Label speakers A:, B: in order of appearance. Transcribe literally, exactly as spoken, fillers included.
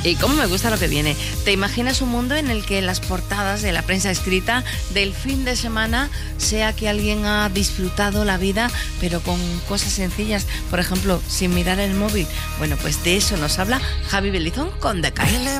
A: Y cómo me gusta lo que viene. ¿Te imaginas un mundo en el que las portadas de la prensa escrita del fin de semana sea que alguien ha disfrutado la vida, pero con cosas sencillas? Por ejemplo, sin mirar el móvil. Bueno, pues de eso nos habla Javi Belizón con The Kind.